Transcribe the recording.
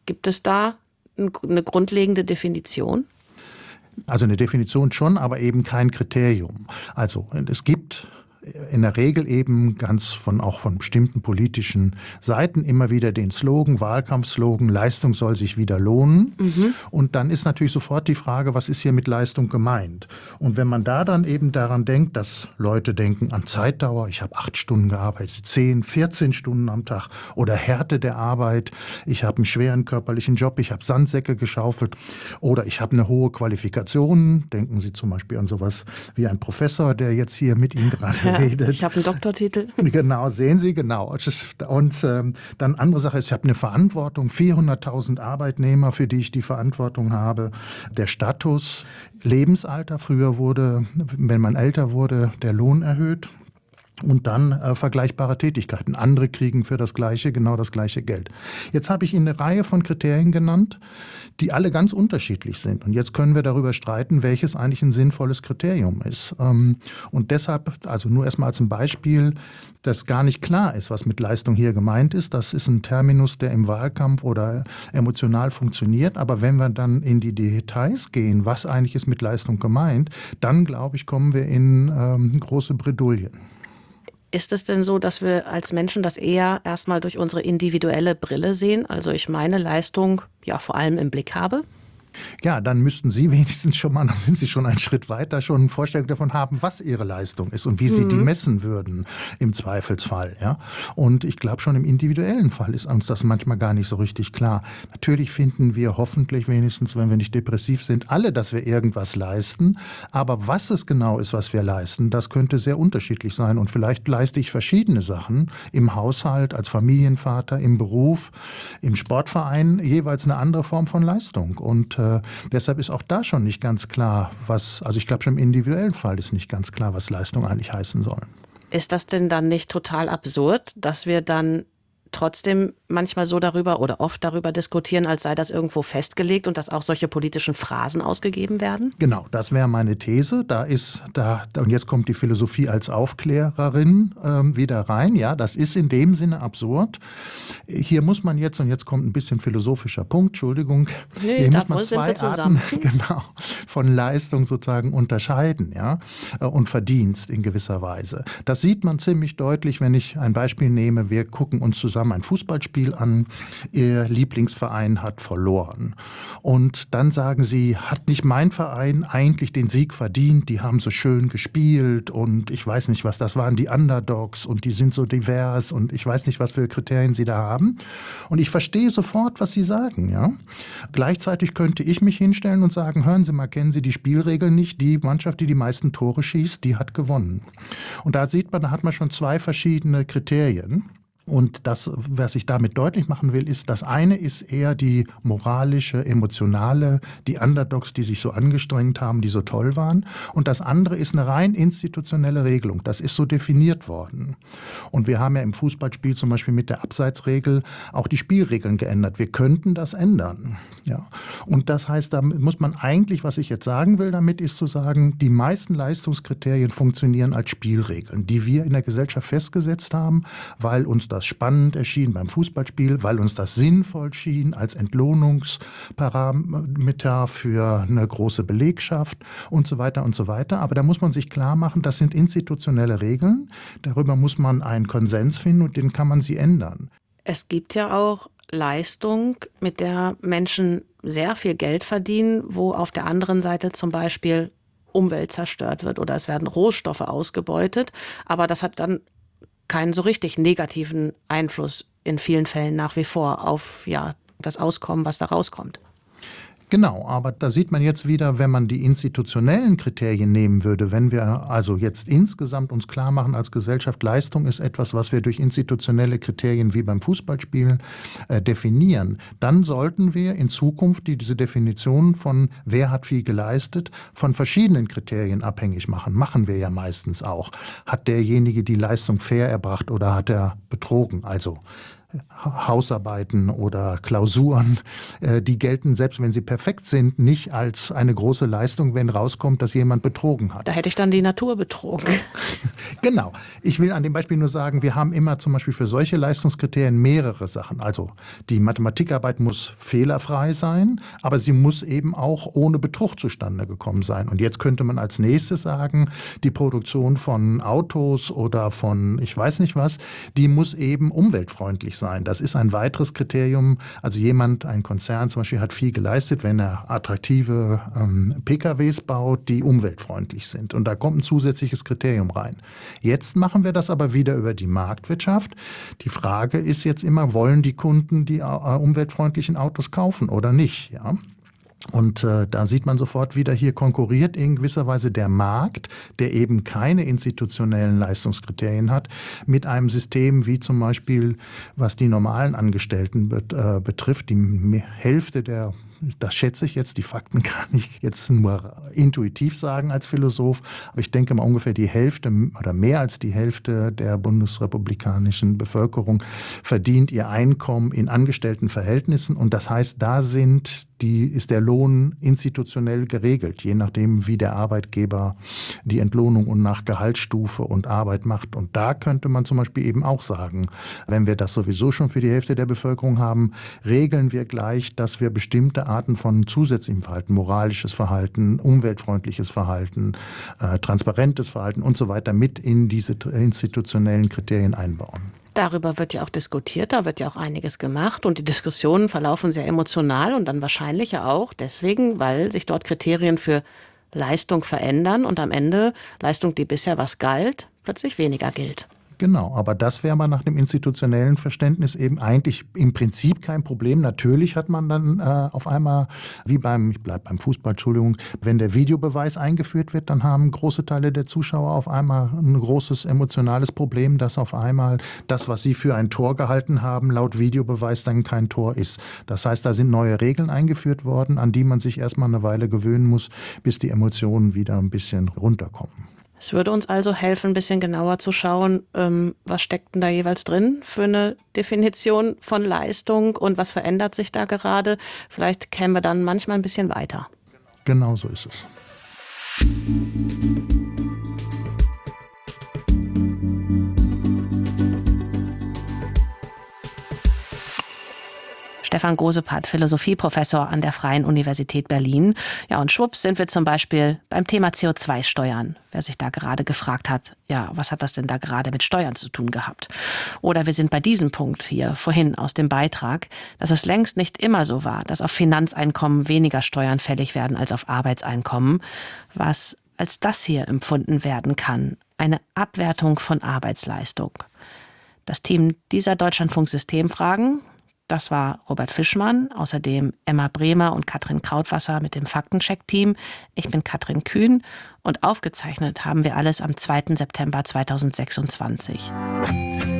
Gibt es da eine grundlegende Definition? Also eine Definition schon, aber eben kein Kriterium. Also es gibt in der Regel eben auch von bestimmten politischen Seiten immer wieder den Slogan, Wahlkampfslogan, Leistung soll sich wieder lohnen. Und dann ist natürlich sofort die Frage, was ist hier mit Leistung gemeint? Und wenn man da dann eben daran denkt, dass Leute denken an Zeitdauer, ich habe 8 Stunden gearbeitet, 10, 14 Stunden am Tag oder Härte der Arbeit, ich habe einen schweren körperlichen Job, ich habe Sandsäcke geschaufelt oder ich habe eine hohe Qualifikation. Denken Sie zum Beispiel an sowas wie ein Professor, der jetzt hier mit Ihnen gerade redet. Ich habe einen Doktortitel. Genau, sehen Sie, genau. Und dann andere Sache ist, ich habe eine Verantwortung, 400.000 Arbeitnehmer, für die ich die Verantwortung habe. Der Status, Lebensalter, früher wurde, wenn man älter wurde, der Lohn erhöht. Und dann vergleichbare Tätigkeiten. Andere kriegen für das Gleiche genau das gleiche Geld. Jetzt habe ich Ihnen eine Reihe von Kriterien genannt, die alle ganz unterschiedlich sind. Und jetzt können wir darüber streiten, welches eigentlich ein sinnvolles Kriterium ist. Und deshalb, also nur erstmal als ein Beispiel, dass gar nicht klar ist, was mit Leistung hier gemeint ist. Das ist ein Terminus, der im Wahlkampf oder emotional funktioniert. Aber wenn wir dann in die Details gehen, was eigentlich ist mit Leistung gemeint, dann, glaube ich, kommen wir in große Bredouillen. Ist es denn so, dass wir als Menschen das eher erstmal durch unsere individuelle Brille sehen? Also ich meine Leistung ja vor allem im Blick habe? Ja, dann müssten Sie wenigstens schon mal, dann sind Sie schon einen Schritt weiter, schon eine Vorstellung davon haben, was Ihre Leistung ist und wie Sie die messen würden im Zweifelsfall. Ja? Und ich glaube, schon im individuellen Fall ist uns das manchmal gar nicht so richtig klar. Natürlich finden wir hoffentlich wenigstens, wenn wir nicht depressiv sind, alle, dass wir irgendwas leisten. Aber was es genau ist, was wir leisten, das könnte sehr unterschiedlich sein. Und vielleicht leiste ich verschiedene Sachen im Haushalt, als Familienvater, im Beruf, im Sportverein, jeweils eine andere Form von Leistung. Und deshalb ist auch da schon nicht ganz klar, also ich glaube schon im individuellen Fall ist nicht ganz klar, was Leistung eigentlich heißen soll. Ist das denn dann nicht total absurd, dass wir dann trotzdem manchmal so darüber oder oft darüber diskutieren, als sei das irgendwo festgelegt und dass auch solche politischen Phrasen ausgegeben werden? Genau, das wäre meine These. Und jetzt kommt die Philosophie als Aufklärerin wieder rein. Ja, das ist in dem Sinne absurd. Hier muss man jetzt, und jetzt kommt ein bisschen philosophischer Punkt, Entschuldigung, hier muss man zwei Arten von Leistung sozusagen unterscheiden, ja, und Verdienst in gewisser Weise. Das sieht man ziemlich deutlich, wenn ich ein Beispiel nehme. Wir gucken uns zusammen ein Fußballspiel an, Ihr Lieblingsverein hat verloren. Und dann sagen Sie, hat nicht mein Verein eigentlich den Sieg verdient? Die haben so schön gespielt und ich weiß nicht, was das waren, die Underdogs und die sind so divers und ich weiß nicht, was für Kriterien Sie da haben. Und ich verstehe sofort, was Sie sagen. Ja? Gleichzeitig könnte ich mich hinstellen und sagen, hören Sie mal, kennen Sie die Spielregeln nicht? Die Mannschaft, die die meisten Tore schießt, die hat gewonnen. Und da sieht man, da hat man schon zwei verschiedene Kriterien. Und das, was ich damit deutlich machen will, ist, das eine ist eher die moralische, emotionale, die Underdogs, die sich so angestrengt haben, die so toll waren. Und das andere ist eine rein institutionelle Regelung. Das ist so definiert worden. Und wir haben ja im Fußballspiel zum Beispiel mit der Abseitsregel auch die Spielregeln geändert. Wir könnten das ändern. Ja. Und das heißt, da muss man eigentlich, was ich jetzt sagen will damit, ist zu sagen, die meisten Leistungskriterien funktionieren als Spielregeln, die wir in der Gesellschaft festgesetzt haben, weil uns das spannend erschien beim Fußballspiel, weil uns das sinnvoll schien als Entlohnungsparameter für eine große Belegschaft und so weiter und so weiter. Aber da muss man sich klar machen, das sind institutionelle Regeln. Darüber muss man einen Konsens finden und den kann man sie ändern. Es gibt ja auch Leistung, mit der Menschen sehr viel Geld verdienen, wo auf der anderen Seite zum Beispiel Umwelt zerstört wird oder es werden Rohstoffe ausgebeutet. Aber das hat dann keinen so richtig negativen Einfluss in vielen Fällen nach wie vor auf das Auskommen, was da rauskommt. Genau, aber da sieht man jetzt wieder, wenn man die institutionellen Kriterien nehmen würde, wenn wir also jetzt insgesamt uns klar machen als Gesellschaft, Leistung ist etwas, was wir durch institutionelle Kriterien wie beim Fußballspielen definieren, dann sollten wir in Zukunft diese Definition von wer hat viel geleistet, von verschiedenen Kriterien abhängig machen. Machen wir ja meistens auch. Hat derjenige die Leistung fair erbracht oder hat er betrogen? Also Hausarbeiten oder Klausuren, die gelten, selbst wenn sie perfekt sind, nicht als eine große Leistung, wenn rauskommt, dass jemand betrogen hat. Da hätte ich dann die Natur betrogen. Genau. Ich will an dem Beispiel nur sagen, wir haben immer zum Beispiel für solche Leistungskriterien mehrere Sachen. Also die Mathematikarbeit muss fehlerfrei sein, aber sie muss eben auch ohne Betrug zustande gekommen sein. Und jetzt könnte man als nächstes sagen, die Produktion von Autos oder von ich weiß nicht was, die muss eben umweltfreundlich sein. Das ist ein weiteres Kriterium. Also ein Konzern zum Beispiel hat viel geleistet, wenn er attraktive PKWs baut, die umweltfreundlich sind. Und da kommt ein zusätzliches Kriterium rein. Jetzt machen wir das aber wieder über die Marktwirtschaft. Die Frage ist jetzt immer, wollen die Kunden die umweltfreundlichen Autos kaufen oder nicht? Ja? Und da sieht man sofort wieder, hier konkurriert in gewisser Weise der Markt, der eben keine institutionellen Leistungskriterien hat, mit einem System wie zum Beispiel, was die normalen Angestellten betrifft, die Hälfte das schätze ich jetzt, die Fakten kann ich jetzt nur intuitiv sagen als Philosoph, aber ich denke mal ungefähr die Hälfte oder mehr als die Hälfte der bundesrepublikanischen Bevölkerung verdient ihr Einkommen in Angestelltenverhältnissen und das heißt, ist der Lohn institutionell geregelt, je nachdem, wie der Arbeitgeber die Entlohnung und nach Gehaltsstufe und Arbeit macht. Und da könnte man zum Beispiel eben auch sagen, wenn wir das sowieso schon für die Hälfte der Bevölkerung haben, regeln wir gleich, dass wir bestimmte Arten von zusätzlichem Verhalten, moralisches Verhalten, umweltfreundliches Verhalten, transparentes Verhalten und so weiter mit in diese institutionellen Kriterien einbauen. Darüber wird ja auch diskutiert, da wird ja auch einiges gemacht und die Diskussionen verlaufen sehr emotional und dann wahrscheinlich ja auch deswegen, weil sich dort Kriterien für Leistung verändern und am Ende Leistung, die bisher was galt, plötzlich weniger gilt. Genau, aber das wäre mal nach dem institutionellen Verständnis eben eigentlich im Prinzip kein Problem. Natürlich hat man dann auf einmal, ich bleibe beim Fußball, Entschuldigung, wenn der Videobeweis eingeführt wird, dann haben große Teile der Zuschauer auf einmal ein großes emotionales Problem, dass auf einmal das, was sie für ein Tor gehalten haben, laut Videobeweis dann kein Tor ist. Das heißt, da sind neue Regeln eingeführt worden, an die man sich erstmal eine Weile gewöhnen muss, bis die Emotionen wieder ein bisschen runterkommen. Es würde uns also helfen, ein bisschen genauer zu schauen, was steckt denn da jeweils drin für eine Definition von Leistung und was verändert sich da gerade. Vielleicht kämen wir dann manchmal ein bisschen weiter. Genau so ist es. Stefan Gosepat, Philosophieprofessor an der Freien Universität Berlin. Ja, und schwupps sind wir zum Beispiel beim Thema CO2-Steuern. Wer sich da gerade gefragt hat, ja, was hat das denn da gerade mit Steuern zu tun gehabt? Oder wir sind bei diesem Punkt hier vorhin aus dem Beitrag, dass es längst nicht immer so war, dass auf Finanzeinkommen weniger Steuern fällig werden als auf Arbeitseinkommen, was als das hier empfunden werden kann, eine Abwertung von Arbeitsleistung. Das Team dieser Deutschlandfunk-Systemfragen, das war Robert Fischmann, außerdem Emma Bremer und Katrin Krautwasser mit dem Faktencheck-Team. Ich bin Katrin Kühn und aufgezeichnet haben wir alles am 2. September 2026.